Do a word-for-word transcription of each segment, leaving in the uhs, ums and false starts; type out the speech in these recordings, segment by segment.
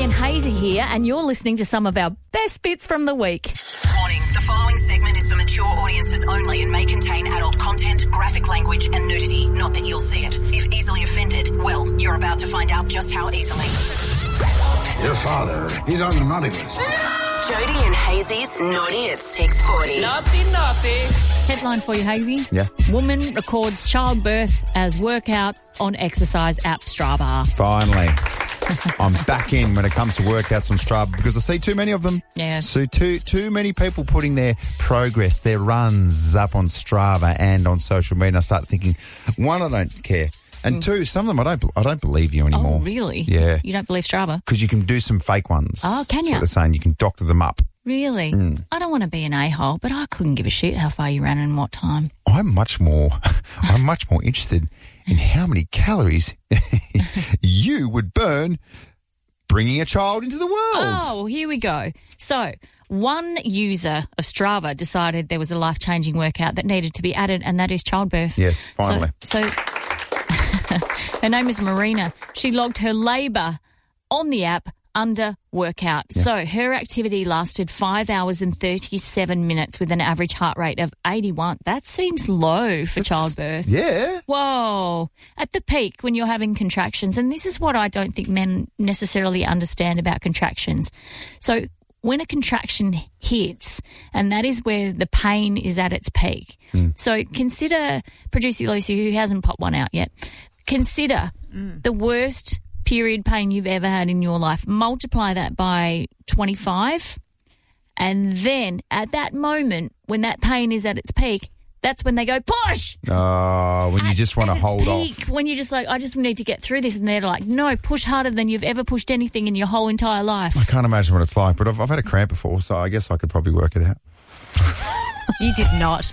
and Hazy here, and you're listening to some of our best bits from the week. Warning, the following segment is for mature audiences only and may contain adult content, graphic language and nudity. Not that you'll see it. If easily offended, well, you're about to find out just how easily. Your father, he's on the naughty list. Jody and Hazy's Naughty at six forty. Naughty, naughty. Headline for you, Hazy. Yeah. Woman records childbirth as workout on exercise app Strava. Finally. I'm back in when it comes to workouts on Strava because I see too many of them. Yeah. So too too many people putting their progress, their runs up on Strava and on social media. And I start thinking, one, I don't care. And two, some of them, I don't I don't believe you anymore. Oh, really? Yeah. You don't believe Strava? Because you can do some fake ones. Oh, can That's you? what they're saying. You can doctor them up. Really? Mm. I don't want to be an a-hole, but I couldn't give a shit how far you ran and what time. I'm much more, I'm much more interested in how many calories you would burn bringing a child into the world. Oh, here we go. So, one user of Strava decided there was a life-changing workout that needed to be added, and that is childbirth. Yes, finally. So, so her name is Marina. She logged her labour on the app under workout. Yeah. So her activity lasted five hours and thirty-seven minutes with an average heart rate of eighty-one. That seems low for That's- childbirth. Yeah. Whoa. At the peak when you're having contractions, and this is what I don't think men necessarily understand about contractions. So when a contraction hits, and that is where the pain is at its peak. Mm. So consider, producer Lucy, who hasn't popped one out yet, consider mm. the worst period pain you've ever had in your life. Multiply that by twenty-five, and then at that moment when that pain is at its peak, that's when they go push. Oh, when at, you just want to hold peak, off. When you're just like, I just need to get through this, and they're like, no, push harder than you've ever pushed anything in your whole entire life. I can't imagine what it's like, but I've, I've had a cramp before, so I guess I could probably work it out. You did not.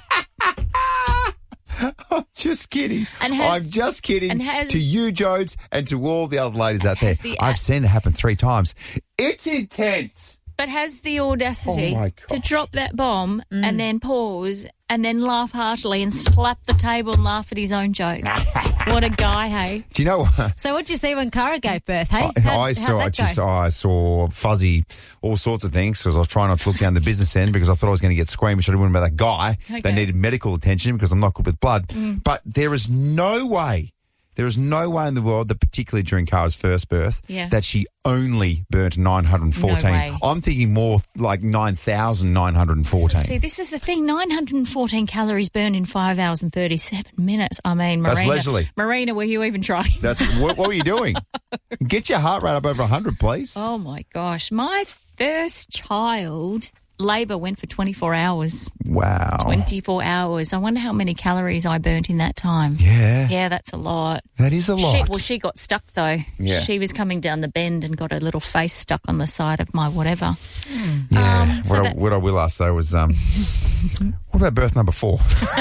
I'm just kidding. And has, I'm just kidding. and has- to you, Jodes, and to all the other ladies out there. Has the- I've seen it happen three times. It's intense. But has the audacity Oh, my to gosh. drop that bomb and then pause and then laugh heartily and slap the table and laugh at his own joke. What a guy, hey? Do you know what? So what did you see when Cara gave birth, hey? I, How'd- I how'd saw, I that just, go? I saw fuzzy, all sorts of things because I was trying not to look down the business end because I thought I was going to get squeamish. I didn't want to be that guy. Okay. They needed medical attention because I'm not good with blood. Mm. But there is no way, there is no way in the world that particularly during Cara's first birth Yeah. that she only burnt nine hundred fourteen. No way. I'm thinking more like nine thousand nine hundred fourteen. See, this is the thing. nine hundred fourteen calories burned in five hours and thirty-seven minutes. I mean, Marina. That's leisurely. Marina, were you even trying? That's what, what were you doing? Get your heart rate up over one hundred, please. Oh, my gosh. My first child, labour went for twenty-four hours. Wow. twenty-four hours. I wonder how many calories I burnt in that time. Yeah. Yeah, that's a lot. That is a lot. She, well, she got stuck, though. Yeah. She was coming down the bend and got her little face stuck on the side of my whatever. Yeah. Um, so what, that- I, what I will ask, though, was um, what about birth number four?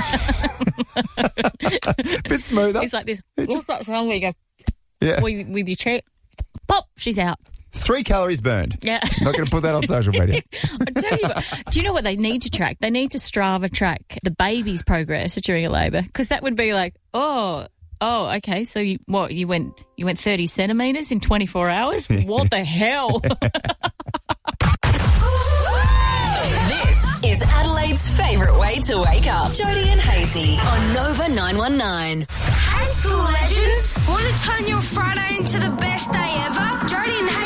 Bit smoother. It's like this. What's that sound where you go Yeah. with, with your chair? Pop, she's out. Three calories burned. Yeah. Not going to put that on social media. I tell you what, do you know what they need to track? They need to Strava track the baby's progress during a labour, because that would be like, oh, oh, okay, so you, what, you went you went thirty centimetres in twenty-four hours? What the hell? This is Adelaide's favourite way to wake up. Jody and Hazy on Nova nine one nine. Hey, school legends. Want to turn your Friday into the best day ever? Jody and